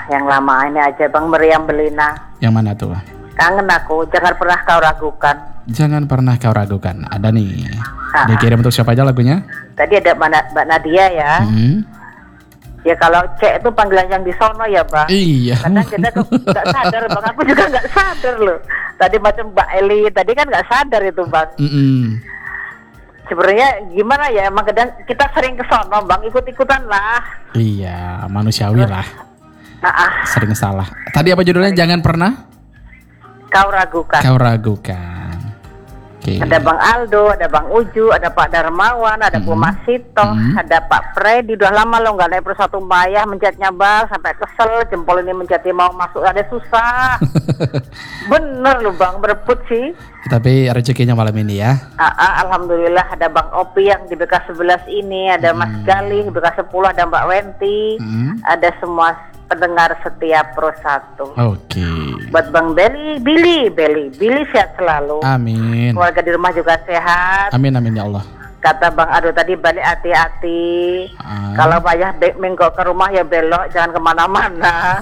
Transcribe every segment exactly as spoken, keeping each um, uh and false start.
yang lama ini aja Bang Meriam Belina. Yang mana tuh? Kangen aku, jangan pernah kau ragukan. Jangan pernah kau ragukan. Ada nih. Ha. Dikirim untuk siapa aja lagunya? Tadi ada Mbak Nadia ya. Hmm. Ya kalau cek itu panggilan yang di sono ya Bang. Iya. Kadang kita tuh nggak sadar Bang, aku juga nggak sadar loh. Tadi macam Mbak Eli, tadi kan nggak sadar itu Bang. Mm-mm. Sebenarnya gimana ya, emang kadang kita sering ke sono Bang, ikut-ikutan lah. Iya, manusiawi lah. Ah, ah. Sering salah. Tadi apa judulnya? Jangan pernah Kau ragukan. kau ragukan. Oke. Ada Bang Aldo, ada Bang Uju, ada Pak Darmawan, ada Bu Mm-hmm. Masito, Mm-hmm. ada Pak Freddy. Udah lama lo nggak naik Persatu Mayah, mencetnya Bang sampai kesel, jempol ini mencetnya mau masuk ada susah. Bener lo Bang, berebut sih. Tapi rezekinya malam ini ya. Ah, ah, alhamdulillah ada Bang Opi yang di B K sebelas ini, ada Mas Galih B K sepuluh, ada Mbak Wenti, Hmm. ada semua pendengar setiap Pro satu. Oke. Buat Bang Beli, Billy, Beli, Billy sehat selalu. Amin. Keluarga di rumah juga sehat. Amin amin ya Allah. Kata Bang Ado tadi balik hati-hati. Ah. Kalau bayah be- minggu ke rumah ya belok, jangan kemana-mana.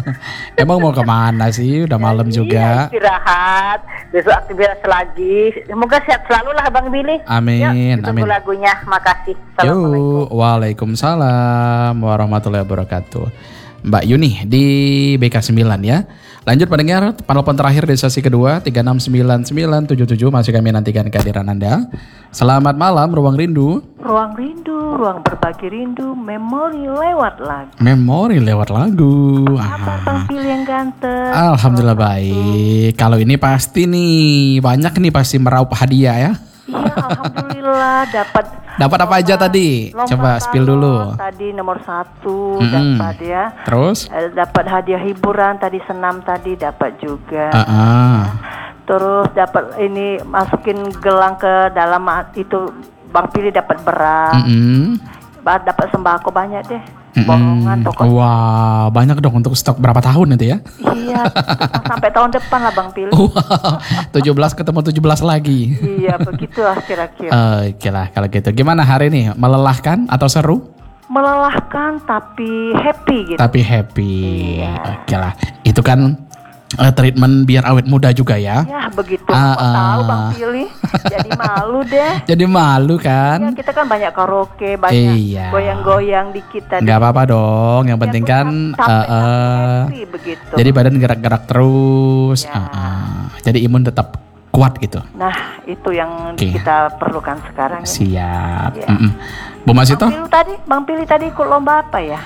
Emang mau kemana sih? Udah malam Iya, juga. istirahat. Besok aktivitas lagi. Semoga sehat selalu lah Bang Billy. Amin, Yuk, ditunggu amin. lagunya. Makasih. Assalamualaikum. Yo, waalaikumsalam warahmatullahi wabarakatuh. Mbak Yuni di B K sembilan ya. Lanjut pendengar, penelpon terakhir di sesi kedua tiga enam sembilan sembilan tujuh tujuh masih kami nantikan kehadiran Anda. Selamat malam Ruang Rindu. Ruang rindu, ruang berbagi rindu, memori lewat lagu. Memori lewat lagu. Apa Ah. Bang Pilih yang ganteng? Alhamdulillah baik. Kalau ini pasti nih banyak nih pasti meraup hadiah ya. Iya, alhamdulillah dapat. Dapat apa aja tadi? lomba Coba spill balon dulu. Tadi nomor satu Mm-mm. dapat ya. Terus? Eh, Dapat hadiah hiburan tadi, senam tadi dapat juga. Ah, ah. Terus dapat ini masukin gelang ke dalam a- itu Bang Pilih dapat beras. Mm-mm. Ba- Dapat sembako banyak deh. Mm-mm. Borongan toko. Wah, banyak dong untuk stok berapa tahun itu ya? Iya, sampai tahun depan lah Bang Pilih. Wow, tujuh belas ketemu tujuh belas lagi. Iya, begitulah kira-kira. Oke lah kalau gitu. Gimana hari ini? Melelahkan atau seru? Melelahkan tapi happy gitu. Tapi happy. Iya. Oke lah. Itu kan eh, treatment biar awet muda juga ya. Ya begitu. Ah, Kok tahu ah. Bang Pilih. Jadi malu deh. Jadi malu Ya, kan? kita kan banyak karaoke, banyak Iya. goyang-goyang di kita. Nggak apa-apa dong. Yang Ya, penting tuh, kan sampai- eh, sampai eh, happy begitu. jadi badan gerak-gerak terus. Ya. Ah, ah. Jadi imun tetap kuat gitu. Nah, itu yang Oke. kita perlukan sekarang ini. Siap. Ya. Mm-mm. Bu Masito? Bang Pilih tadi, Bang Pilih tadi ikut lomba apa ya?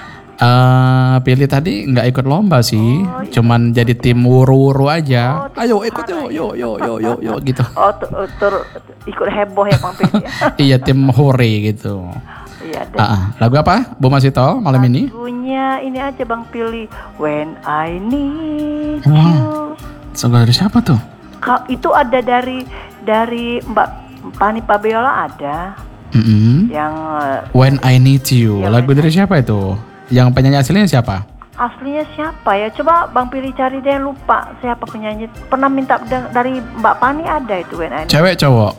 Eh, pilih tadi nggak ikut lomba sih, Oh, iya. cuman jadi tim wuru-wuru aja. Oh, tim Ayo ikut wuru-wuru yuk, yuk, yuk, yuk, yuk, yuk, gitu. Oh, tu- uh, tur- ikut heboh ya Bang Pilih ya. Iya tim hore gitu. Iya deh. Ah, ah. Lagu apa, Bu Masito malam ini? Lagunya ini aja Bang Pilih. When I Need Wow. You. Lagu dari siapa tuh? Ka- itu ada dari dari Mbak Pani Pabiola ada Mm-mm. yang eh, When I Need You. Iya, Lagu When dari siapa itu? Yang penyanyi aslinya siapa? aslinya siapa ya? Coba Bang Pilih cari deh, lupa siapa penyanyi. Pernah minta da- dari Mbak Pani ada itu When I Need Cewek cowok?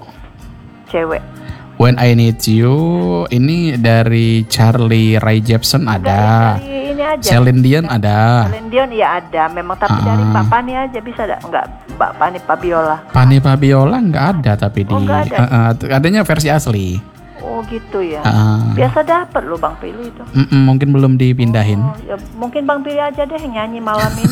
cewek. When I Need You ini dari Charlie Ray Jepsen ada. Dari ini aja. Celine Dion ada. Celine Dion ya ada, memang tapi Ah. dari Mbak Pani aja bisa ada enggak Mbak Pani Pabiola. Pani Fabiola nggak ada tapi di Oh, nggak ada. Eh, eh, adanya versi asli. Oh gitu ya. Ah. Biasa dapat loh Bang Pilih itu. Mm-mm, mungkin belum dipindahin. Oh, ya, mungkin Bang Pilih aja deh nyanyi malam ini.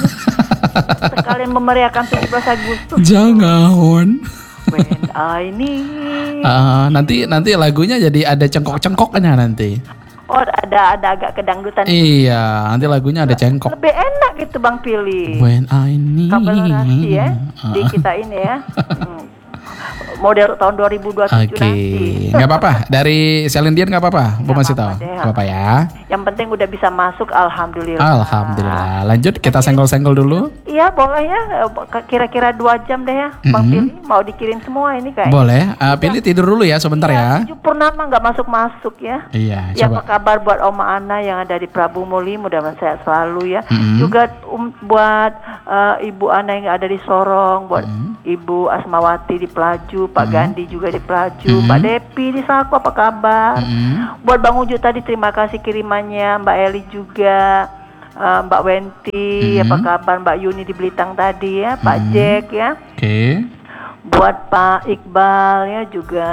Sekalian memeriahkan tujuh belas Agustus. Jangan. When I need. Ah, nanti nanti lagunya jadi ada cengkok-cengkoknya nanti. Oh ada ada agak kedangdutan. Iya, nanti lagunya ada cengkok. Lebih enak gitu Bang Pilih. When I need. Kolaborasi ya di Ah. kita ini ya. Hmm. Model tahun dua ribu dua puluh tujuh Oke, nanti. nggak apa-apa. Dari Celine Dion nggak apa-apa. Bu Nggak masih tahu. apa-apa deh. Nggak apa-apa ya. Yang penting udah bisa masuk, alhamdulillah. Alhamdulillah. Lanjut kita senggol-senggol dulu. Iya boleh ya, kira-kira dua jam deh ya, Bang Mhm. Pilih. Mau dikirim semua ini kayak. Boleh. Ah, pilih tidur dulu ya sebentar ya. Tujuh Purnama nggak masuk-masuk ya. Iya, Ya apa coba. kabar buat Oma Ana yang ada di Prabu Muli, mudah-mudahan sehat selalu ya. Mhm. Juga um, buat eh, Ibu Ana yang ada di Sorong, buat Mhm. Ibu Asmawati di Pelaju, Pak Mhm. Gandhi juga di Pelaju, Mhm. Pak Depi di Saku, apa kabar? Mhm. Buat Bang Uju tadi terima kasih kirimannya, Mbak Eli juga. uh, Mbak Wenti, Mm-hmm. apa kabar Mbak Yuni di Belitang tadi ya, Pak Mm-hmm. Jack ya. Oke. Okay. Buat Pak Iqbal ya, juga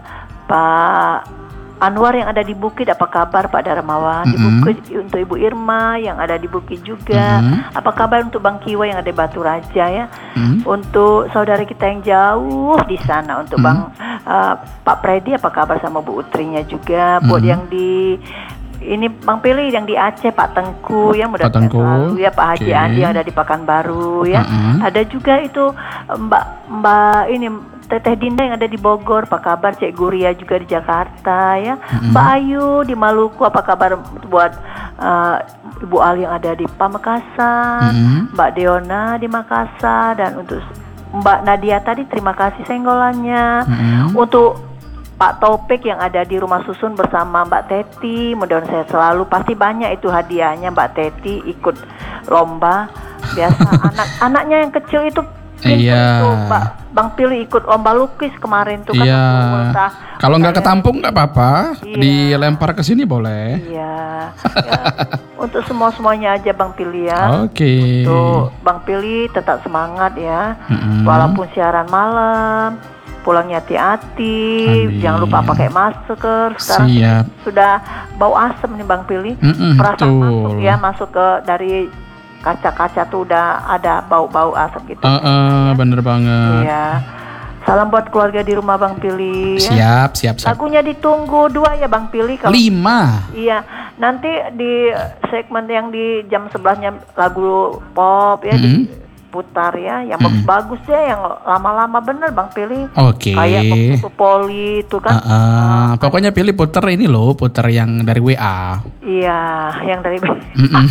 Pak Anwar yang ada di Bukit, apa kabar Pak Darmawan di Mm-hmm. Bukit, untuk Ibu Irma yang ada di Bukit juga. Mm-hmm. Apa kabar untuk Bang Kiwa yang ada di Batu Raja ya. Mm-hmm. Untuk saudara kita yang jauh di sana, untuk Mm-hmm. Bang uh, Pak Predi, apa kabar sama Bu Utrinya juga. Buat Mm-hmm. yang di ini Bang Pilih yang di Aceh, Pak Tengku ya, mudah Pak Tengku. selalu ya, Pak Haji Oke. Andi yang ada di Pekanbaru ya. Mm-hmm. Ada juga itu Mbak Mbak ini Teteh Dinda yang ada di Bogor, apa kabar Cek Guria juga di Jakarta ya. Mm-hmm. Mbak Ayu di Maluku, apa kabar buat uh, Ibu Ali yang ada di Pamekasan, Mm-hmm. Mbak Deona di Makassar, dan untuk Mbak Nadia tadi terima kasih senggolannya. Mm-hmm. Untuk Pak Taufik yang ada di Rumah Susun bersama Mbak Teti, mudah-mudahan saya selalu, pasti banyak itu hadiahnya. Mbak Teti ikut lomba biasa. Anak-anaknya yang kecil itu pintar Iya. itu, Mbak Bang Pilih ikut lomba lukis kemarin tuh kan. Iya. waktu ultah. Kalau nggak Saya- ketampung nggak apa-apa, Iya. dilempar ke sini boleh. Iya. Ya, untuk semua-semuanya aja Bang Pilih ya. Oke. Untuk Bang Pilih tetap semangat ya. Mm-mm. Walaupun siaran malam, pulangnya hati-hati, Amin. jangan lupa pakai masker. Sekarang Siap. sudah bau asem nih Bang Pilih. Mm-mm, Perasaan betul. masuk ya, masuk ke dari kaca-kaca tuh udah ada bau-bau asap gitu. Uh, uh, bener banget. Iya. Salam buat keluarga di rumah Bang Pilih ya. Siap, siap, siap. Lagunya ditunggu dua ya Bang Pilih kalau Lima. iya, nanti di segmen yang di jam sebelahnya lagu pop ya Mm-hmm. diputar ya, yang Mm-hmm. bagus-bagus ya, yang lama-lama bener Bang Pilih. Oke. Kayak waktu Poli itu Uh, kan. uh, pokoknya pilih puter ini loh, puter yang dari W A. Iya, yang dari Mm-mm.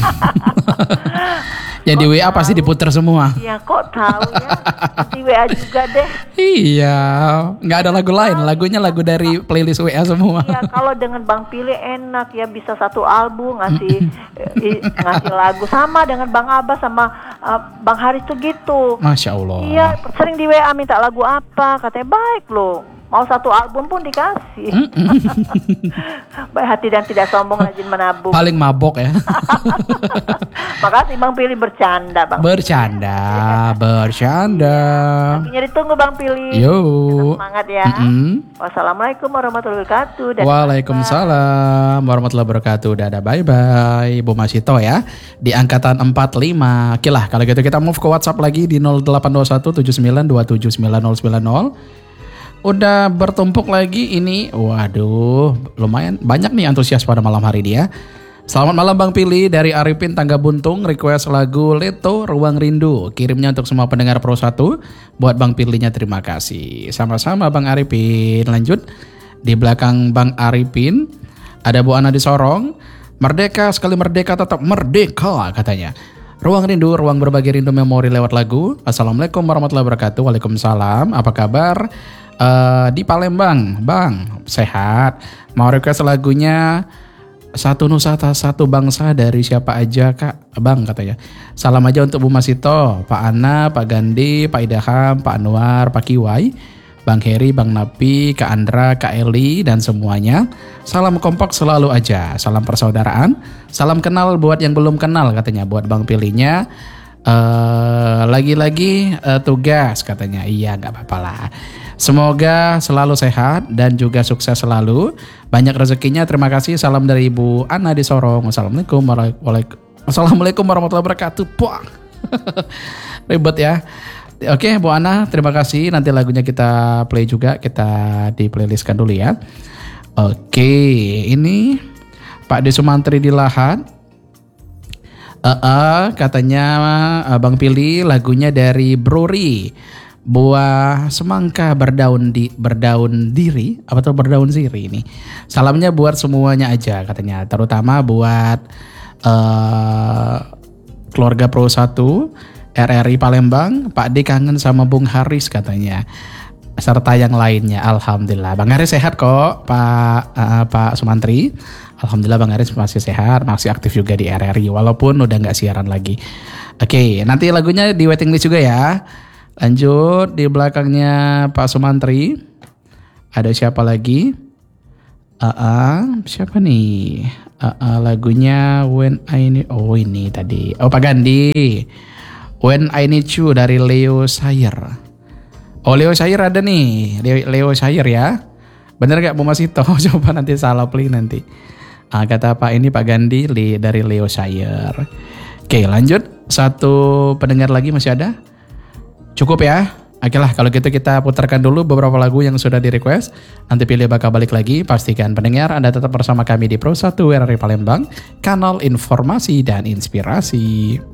Yang di W A pasti diputer semua. Iya, kok tahu ya. Di W A juga deh. Iya, nggak ada lagu lain. Lagunya lagu dari playlist W A semua. Iya, kalau dengan Bang Pilih enak ya, bisa satu album ngasih i- ngasih lagu, sama dengan Bang Abbas sama uh, Bang Haris tuh gitu. Masya Allah. Iya, sering di W A minta lagu apa, katanya baik loh. Mau satu album pun dikasih. Baik hati dan tidak sombong, rajin menabung. Paling mabok ya. Makasih Bang Pilih, bercanda Bang. Bercanda, bercanda. Lagunya ditunggu Bang Pilih. Yo. Tetap semangat ya. Mm-mm. Wassalamualaikum warahmatullahi wabarakatuh. Dan Waalaikumsalam warahmatullahi wabarakatuh. Dadah, bye-bye Bu Masito ya. Di angkatan empat puluh lima. Oke lah, kalau gitu kita move ke WhatsApp lagi di nol delapan dua satu tujuh sembilan dua tujuh sembilan nol sembilan nol. Udah bertumpuk lagi ini. Waduh, lumayan banyak nih antusias pada malam hari ini ya. Selamat malam Bang Pilih dari Arifin Tangga Buntung, request lagu Leto Ruang Rindu. Kirimnya untuk semua pendengar Pro satu. Buat Bang Pilihnya terima kasih. Sama-sama Bang Arifin. Lanjut. Di belakang Bang Arifin ada Bu Ana di Sorong. Merdeka sekali merdeka tetap merdeka katanya. Ruang Rindu, ruang berbagi rindu memori lewat lagu. Assalamualaikum warahmatullahi wabarakatuh. Waalaikumsalam. Apa kabar? Uh, di Palembang, Bang, sehat. Mau request lagunya Satu Nusa Satu Bangsa dari siapa aja Kak? Bang katanya. Salam aja untuk Bu Masito, Pak Ana, Pak Gandhi, Pak Idaham, Pak Anwar, Pak Kiwai, Bang Heri, Bang Napi, Kak Andra, Kak Eli, dan semuanya. Salam kompak selalu aja. Salam persaudaraan. Salam kenal buat yang belum kenal katanya. Buat Bang Pilihnya. Uh, lagi-lagi uh, tugas katanya. Iya, nggak apa-apa lah. Semoga selalu sehat dan juga sukses selalu. Banyak rezekinya. Terima kasih. Salam dari Ibu Ana di Sorong. Wassalamualaikum warahmatullahi Wassalamualaikum warahmatullahi wabarakatuh. Puah. Ribet ya. Oke Bu Ana, terima kasih. Nanti lagunya kita play juga. Kita di playlistkan dulu ya. Oke, ini Pak De Sumantri di Lahat. Uh, uh, katanya uh, Bang Pilih lagunya dari Brori, buah semangka berdaun di berdaun diri apa tuh berdaun siri ini. Salamnya buat semuanya aja katanya, terutama buat uh, keluarga Pro satu R R I Palembang. Pak D kangen sama Bung Haris katanya, serta yang lainnya. Alhamdulillah Bang Haris sehat kok Pak uh, Pak Sumantri. Alhamdulillah Bang Haris masih sehat, masih aktif juga di R R I walaupun udah nggak siaran lagi. Oke, nanti lagunya di waiting list juga ya. Lanjut di belakangnya Pak Sumantri. Ada siapa lagi? Uh, uh, siapa nih? Uh, uh, lagunya When I Need, oh ini tadi, oh Pak Gandhi, When I Need You dari Leo Sayer. Oh Leo Sayer ada nih, Leo, Leo Sayer ya. Bener gak Bu Masito? Coba nanti salah pilih nanti. Uh, kata Pak ini Pak Gandhi li, dari Leo Sayer. Oke lanjut, satu pendengar lagi masih ada? Cukup ya? Oke lah, kalau gitu kita putarkan dulu beberapa lagu yang sudah di request. Nanti pilih bakal balik lagi. Pastikan pendengar Anda tetap bersama kami di Pro satu R R I Palembang, kanal informasi dan inspirasi.